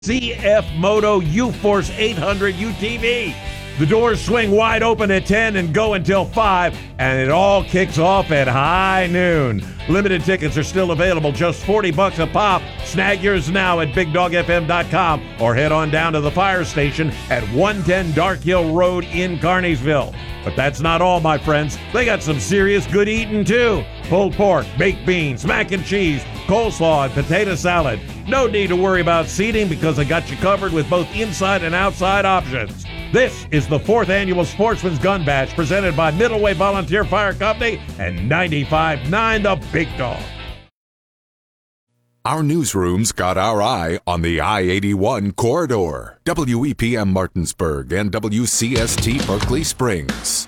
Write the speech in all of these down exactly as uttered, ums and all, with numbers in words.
C F Moto U-Force eight hundred U T V. The doors swing wide open at ten and go until five, and it all kicks off at high noon. Limited tickets are still available, just forty bucks a pop. Snag yours now at big dog f m dot com or head on down to the fire station at one ten Dark Hill Road in Carneysville. But that's not all, my friends. They got some serious good eating, too. Pulled pork, baked beans, mac and cheese, coleslaw, and potato salad. No need to worry about seating because they got you covered with both inside and outside options. This is the fourth annual Sportsman's Gun Bash presented by Middleway Volunteer Fire Company and ninety-five point nine The Big Dog. Our newsrooms got our eye on the I eighty-one corridor. W E P M Martinsburg and W C S T Berkeley Springs.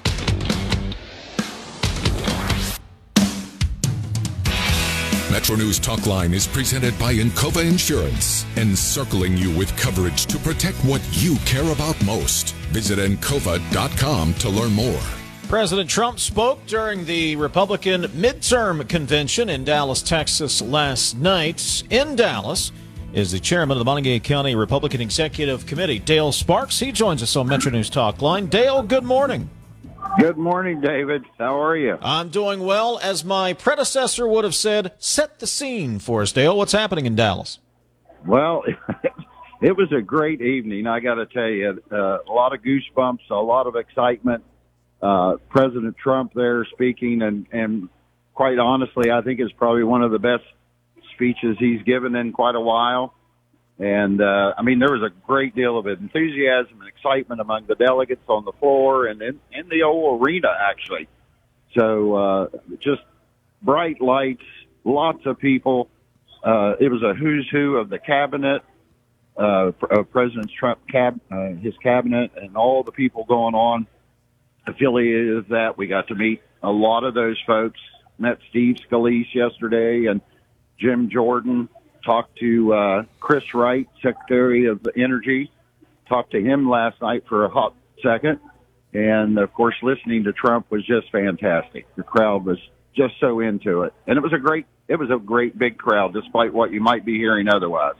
Metro News Talkline is presented by Encova Insurance, encircling you with coverage to protect what you care about most. Visit encova dot com to learn more. President Trump spoke during the Republican midterm convention in Dallas, Texas last night. In Dallas is the chairman of the Montague County Republican Executive Committee, Dale Sparks. He joins us on Metro News Talkline. Dale, good morning. Good morning, David. How are you? I'm doing well. As my predecessor would have said, set the scene for us, Dale. What's happening in Dallas? Well, it was a great evening, I got to tell you. Uh, a lot of goosebumps, a lot of excitement. Uh, President Trump there speaking, and, and quite honestly, I think it's probably one of the best speeches he's given in quite a while. And, uh, I mean, there was a great deal of enthusiasm and excitement among the delegates on the floor and in, in the old arena, actually. So uh, just bright lights, lots of people. Uh, it was a who's who of the cabinet, uh, of President Trump, cab, uh, his cabinet, and all the people going on affiliated with that. We got to meet a lot of those folks. Met Steve Scalise yesterday and Jim Jordan. Talked to uh, Chris Wright, Secretary of Energy. Talked to him last night for a hot second. And, of course, listening to Trump was just fantastic. The crowd was just so into it. And it was a great, it was a great big crowd, despite what you might be hearing otherwise.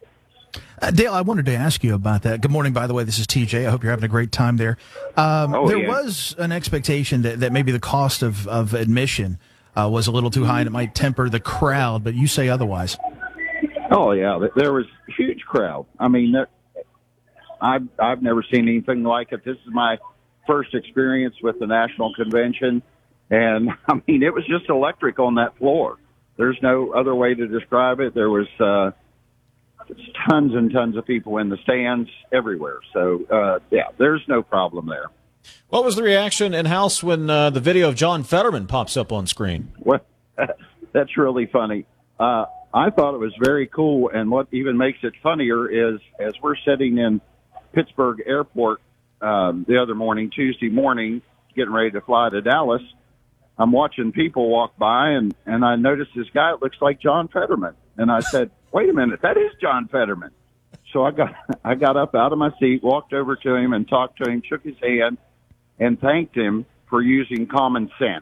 Uh, Dale, I wanted to ask you about that. Good morning, by the way. This is T J. I hope you're having a great time there. Um, oh, there yeah. was an expectation that, that maybe the cost of, of admission uh, was a little too high and it might temper the crowd, but you say otherwise. Oh, yeah. There was a huge crowd. I mean, there, I've, I've never seen anything like it. This is my first experience with the National Convention. And, I mean, it was just electric on that floor. There's no other way to describe it. There was uh, tons and tons of people in the stands everywhere. So, uh, yeah, there's no problem there. What was the reaction in house when uh, the video of John Fetterman pops up on screen? Well, that's really funny. Uh, I thought it was very cool, and what even makes it funnier is as we're sitting in Pittsburgh Airport um, the other morning, Tuesday morning, getting ready to fly to Dallas, I'm watching people walk by, and, and I noticed this guy that looks like John Fetterman. And I said, wait a minute, that is John Fetterman. So I got I got up out of my seat, walked over to him and talked to him, shook his hand, and thanked him for using common sense.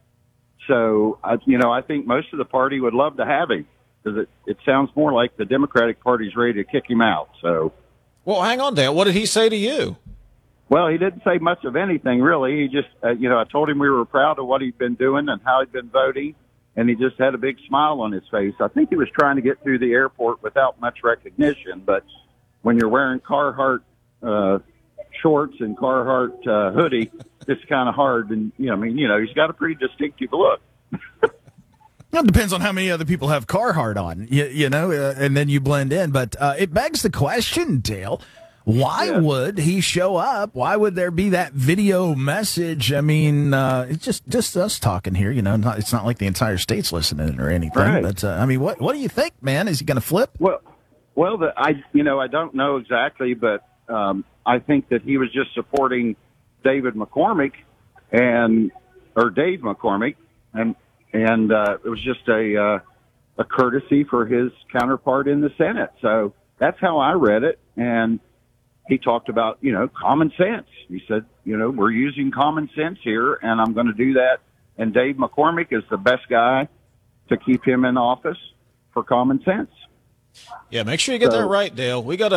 So, I, you know, I think most of the party would love to have him. Because it, it sounds more like the Democratic Party's ready to kick him out. So, well, hang on, Dale. What did he say to you? Well, he didn't say much of anything, really. He just, uh, you know, I told him we were proud of what he'd been doing and how he'd been voting, and he just had a big smile on his face. I think he was trying to get through the airport without much recognition, but when you're wearing Carhartt uh, shorts and Carhartt uh, hoodie, it's kind of hard. And, you know, I mean, you know, he's got a pretty distinctive look. Well, it depends on how many other people have Carhartt on, you, you know, uh, and then you blend in. But uh, it begs the question, Dale, why yeah. would he show up? Why would there be that video message? I mean, uh, it's just, just us talking here, you know. Not, it's not like the entire state's listening or anything. Right. But, uh, I mean, what what do you think, man? Is he going to flip? Well, well, the, I you know, I don't know exactly, but um, I think that he was just supporting David McCormick and or Dave McCormick, and and uh, it was just a uh, a courtesy for his counterpart in the Senate. So that's how I read it. And he talked about, you know, common sense. He said, you know, we're using common sense here, and I'm going to do that. And Dave McCormick is the best guy to keep him in office for common sense. Yeah, make sure you get So- that right, Dale. We got